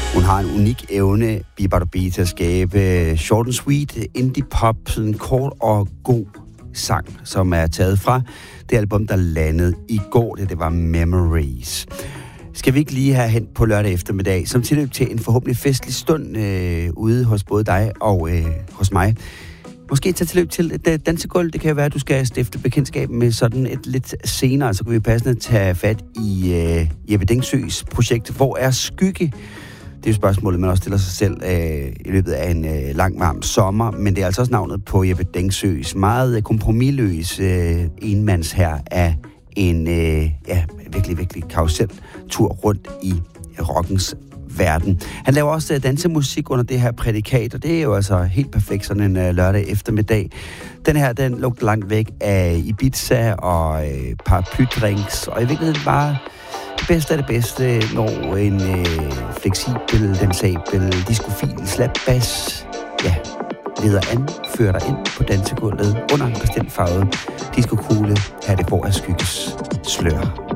Hun har en unik evne, Bibarabi, til at skabe short and sweet indie pop, sådan en kort og god sang, som er taget fra det album, der landede i går. Det var Memories. Skal vi ikke lige have hen på lørdag eftermiddag, som tilløb til en forhåbentlig festlig stund ude hos både dig og hos mig. Måske tage tilløb til et dansegulv. Det kan jo være, at du skal stifte bekendtskab med sådan et lidt senere, så kan vi passende tage fat i Jeppe Dengsøs projekt. Hvor er Skygge? Det er jo spørgsmålet, man også stiller sig selv i løbet af en lang, varm sommer. Men det er altså også navnet på Jeppe Dengsøs meget kompromisløs enmandsherre af en virkelig, virkelig karusel tur rundt i rockens verden. Han laver også dansemusik under det her prædikat, og det er jo altså helt perfekt sådan en lørdag eftermiddag. Den her, den lugter langt væk af Ibiza og paraplydrinks, og i virkeligheden bare det bedste af det bedste, når en fleksibel, dansabel, discofil slapbass, leder an, fører dig ind på dansegulvet under en bestemt farve discokugle. Her er det Hvor er Skygges slør.